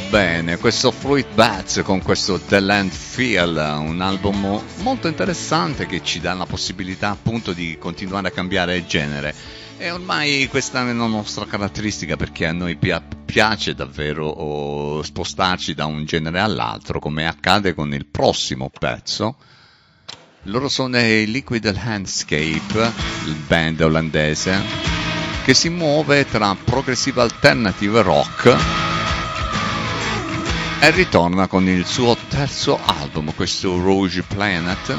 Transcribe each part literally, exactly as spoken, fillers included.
Bene, questo Fruit Bats con questo The Landfill, un album molto interessante che ci dà la possibilità appunto di continuare a cambiare genere. E ormai questa è una nostra caratteristica, perché a noi pia- piace davvero oh, spostarci da un genere all'altro, come accade con il prossimo pezzo. Loro sono i Liquid Landscape, il band olandese, che si muove tra progressive alternative rock e ritorna con il suo terzo album, questo Rouge Planet.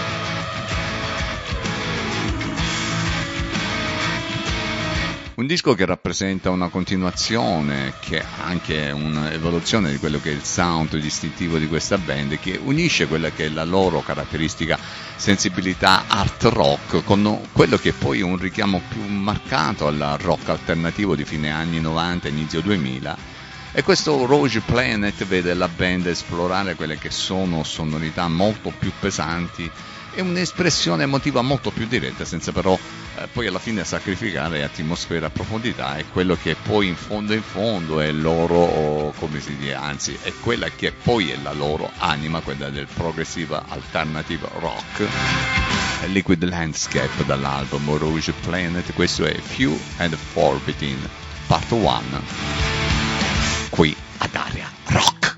Un disco che rappresenta una continuazione, che è anche un'evoluzione di quello che è il sound distintivo di questa band, che unisce quella che è la loro caratteristica sensibilità art rock con quello che è poi un richiamo più marcato al rock alternativo di fine anni novanta, inizio duemila. E questo Rouge Planet vede la band esplorare quelle che sono sonorità molto più pesanti e un'espressione emotiva molto più diretta, senza però eh, poi alla fine sacrificare atmosfera e profondità. È quello che poi in fondo in fondo è loro, o come si dice, anzi è quella che poi è la loro anima, quella del progressive alternative rock. Liquid Landscape dall'album Rouge Planet, questo è Few and Forbidden Part uno, qui ad Aria Rock.